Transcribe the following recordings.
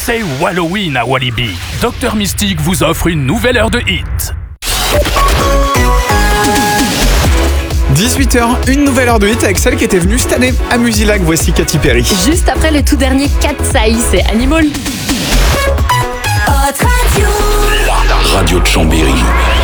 C'est Halloween à Walibi. Dr Mystique vous offre une nouvelle heure de hit. 18h, une nouvelle heure de hit avec celle qui était venue cette année à Musilac. Voici Katy Perry. Juste après le tout dernier Katsai, c'est Animal. La radio de Chambéry.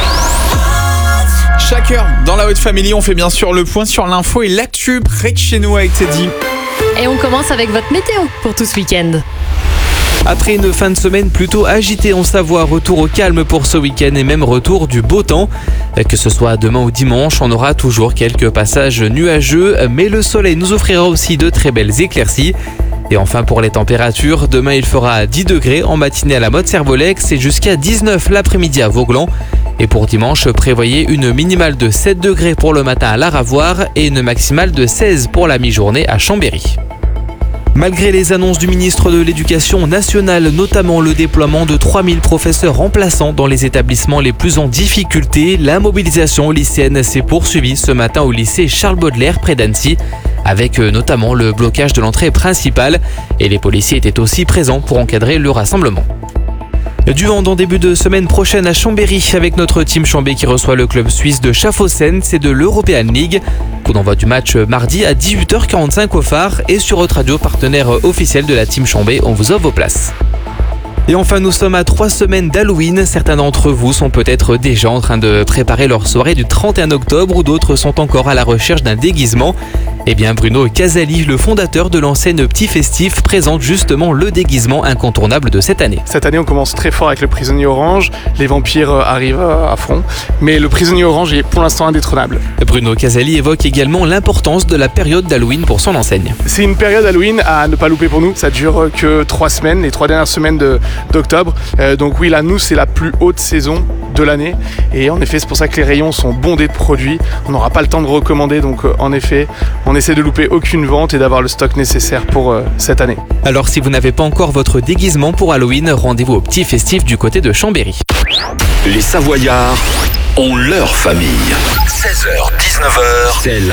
Chaque heure, dans la Hot Family, on fait bien sûr le point sur l'info et l'actu près de chez nous avec Teddy. Et on commence avec votre météo pour tout ce week-end. Après une fin de semaine plutôt agitée en Savoie, retour au calme pour ce week-end et même retour du beau temps. Que ce soit demain ou dimanche, on aura toujours quelques passages nuageux, mais le soleil nous offrira aussi de très belles éclaircies. Et enfin pour les températures, demain il fera 10 degrés en matinée à la Motte-Servolex et jusqu'à 19 l'après-midi à Vauglans. Et pour dimanche, prévoyez une minimale de 7 degrés pour le matin à Laravoir et une maximale de 16 pour la mi-journée à Chambéry. Malgré les annonces du ministre de l'Éducation nationale, notamment le déploiement de 3000 professeurs remplaçants dans les établissements les plus en difficulté, la mobilisation lycéenne s'est poursuivie ce matin au lycée Charles Baudelaire près d'Annecy, avec notamment le blocage de l'entrée principale, et les policiers étaient aussi présents pour encadrer le rassemblement. Du vent en début de semaine prochaine à Chambéry avec notre team Chambé qui reçoit le club suisse de Schaffhausen, c'est de l'European League. Coup d'envoi du match mardi à 18h45 au Phare et sur Haute Radio, partenaire officiel de la team Chambé, on vous offre vos places. Et enfin, nous sommes à 3 semaines d'Halloween. Certains d'entre vous sont peut-être déjà en train de préparer leur soirée du 31 octobre ou d'autres sont encore à la recherche d'un déguisement. Eh bien, Bruno Casali, le fondateur de l'enseigne Petit Festif, présente justement le déguisement incontournable de cette année. Cette année, on commence très fort avec le prisonnier orange. Les vampires arrivent à fond. Mais le prisonnier orange est pour l'instant indétrônable. Bruno Casali évoque également l'importance de la période d'Halloween pour son enseigne. C'est une période Halloween à ne pas louper pour nous. Ça dure que 3 semaines, les 3 dernières semaines d'octobre. Donc oui, là, nous, c'est la plus haute saison de l'année. Et en effet, c'est pour ça que les rayons sont bondés de produits. On n'aura pas le temps de recommander. Donc en effet, on essaie de louper aucune vente et d'avoir le stock nécessaire pour cette année. Alors si vous n'avez pas encore votre déguisement pour Halloween, rendez-vous au Petit Festif du côté de Chambéry. Les Savoyards ont leur famille. 16h, 19h, c'est la